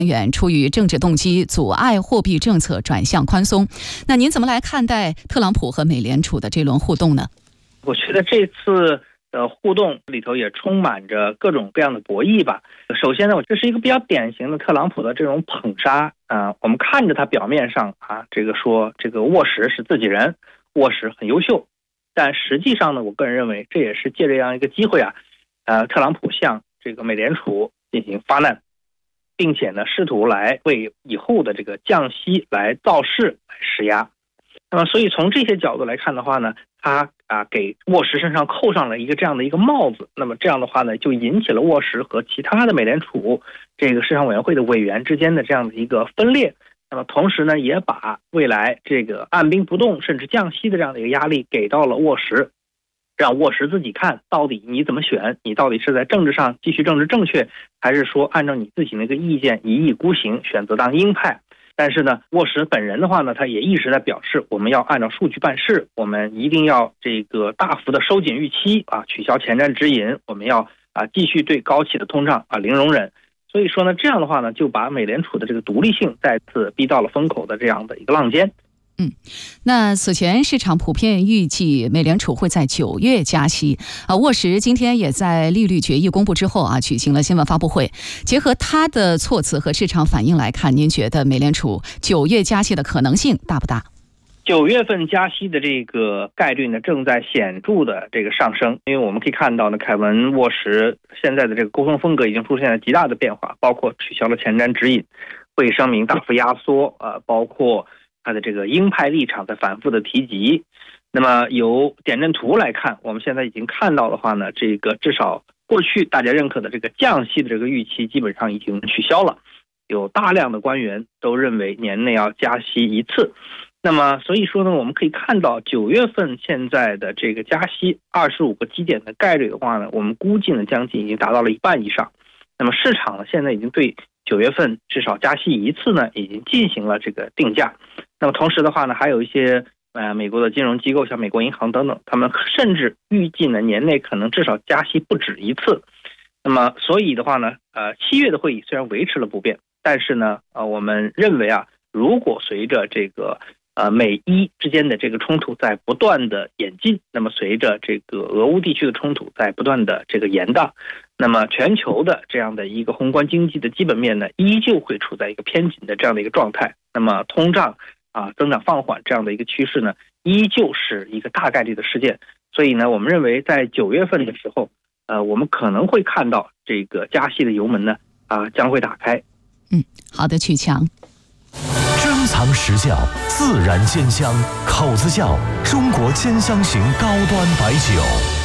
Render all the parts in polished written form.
员出于政治动机阻碍货币政策转向宽松。那您怎么来看待特朗普和美联储的这轮互动呢？ 我觉得这次互动里头也充满着各种各样的博弈吧。首先呢，这是一个比较典型的特朗普的这种捧杀我们看着他表面上说这个沃什是自己人，沃什很优秀，但实际上呢，我个人认为这也是借这样一个机会特朗普向这个美联储进行发难，并且呢，试图来为以后的这个降息来造势来施压。那么，所以从这些角度来看的话呢，他给沃什身上扣上了这样的一个帽子。那么这样的话呢，就引起了沃什和其他的美联储这个市场委员会的委员之间的这样的一个分裂。那么同时呢，也把未来这个按兵不动甚至降息的这样的一个压力给到了沃什，让沃什自己看到底你怎么选，你到底是在政治上继续政治正确，还是说按照你自己那个意见一意孤行，选择当鹰派。但是呢，沃什本人的话呢，他也一直在表示，我们要按照数据办事，我们一定要这个大幅的收紧预期取消前瞻指引，我们要继续对高企的通胀零容忍。所以说呢，这样的话呢，就把美联储的这个独立性再次逼到了风口的这样的一个浪尖。 那此前市场普遍预计美联储会在9月加息沃什今天也在利率决议公布之后举行了新闻发布会。结合他的措辞和市场反应来看，您觉得美联储9月加息的可能性大不大 ？9月份加息的这个概率呢，正在显著的这个上升。因为我们可以看到呢，凯文沃什现在的这个沟通风格已经出现了极大的变化，包括取消了前瞻指引，会议声明大幅压缩包括他的这个鹰派立场在反复的提及。那么由点阵图来看，我们现在已经看到的话呢，这个至少过去大家认可的这个降息的这个预期基本上已经取消了，有大量的官员都认为年内要加息一次。那么所以说呢，我们可以看到9月份现在的这个加息25个基点的概率的话呢，我们估计呢将近已经达到了1半以上。那么市场呢现在已经对9月份至少加息一次呢已经进行了这个定价。那么同时的话呢，还有一些美国的金融机构，像美国银行等等，他们甚至预计呢年内可能至少加息不止一次。那么所以的话呢7月的会议虽然维持了不变，但是呢我们认为如果随着这个美伊之间的这个冲突在不断的演进，那么随着这个俄乌地区的冲突在不断的这个延宕，那么全球的这样的一个宏观经济的基本面呢，依旧会处在一个偏紧的这样的一个状态。那么通胀增长放缓这样的一个趋势呢，依旧是一个大概率的事件。所以呢，我们认为在9月份的时候，我们可能会看到这个加息的油门呢将会打开。 好的，曲强。 珍藏实窖，自然煎香，口子窖，中国煎香型高端白酒。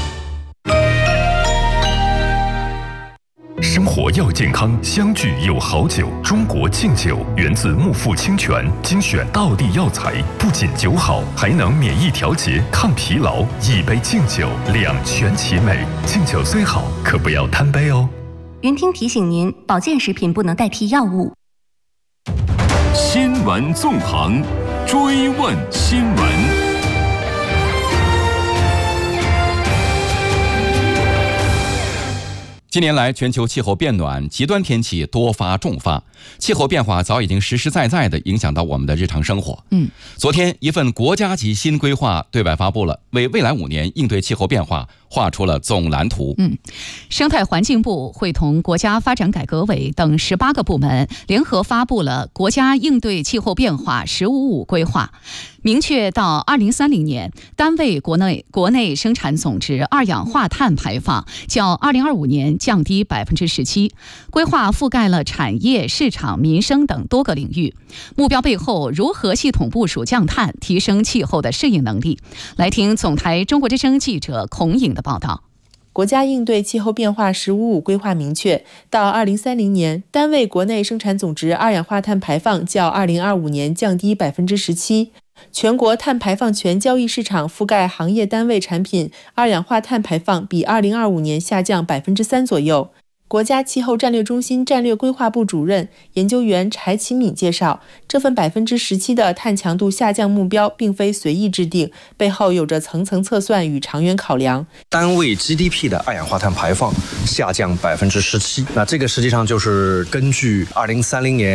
生活要健康，相聚有好酒。中国敬酒源自木富清泉，精选道地药材，不仅酒好，还能免疫调节、抗疲劳。一杯敬酒，两全其美。敬酒虽好，可不要贪杯哦。 云听提醒您，保健食品不能代替药物。 新闻纵横，追问新闻。 近年来，全球气候变暖，极端天气多发重发，气候变化早已经实实在在地影响到我们的日常生活。昨天，一份国家级新规划对外发布了，为未来5年应对气候变化画出了总蓝图。 生态环境部会同国家发展改革委等18个部门联合发布了国家应对气候变化“15-5”规划，明确到2030年，单位国内生产总值二氧化碳排放较2025年降低17%。规划覆盖了产业、市场、民生等多个领域。目标背后如何系统部署降碳，提升气候的适应能力？来听总台中国之声记者孔颖的报道。 国家应对气候变化“15-5”规划明确，到2030年，单位国内生产总值二氧化碳排放较2025年降低17%。全国碳排放权交易市场覆盖行业单位产品二氧化碳排放比2025年下降3%左右。 国家气候战略中心战略规划部主任研究员柴启敏介绍，这份17%的碳强度下降目标并非随意制定，背后有着层层测算与长远考量。 单位 GDP 的二氧化碳排放下降17%，那这个实际上就是根据2030年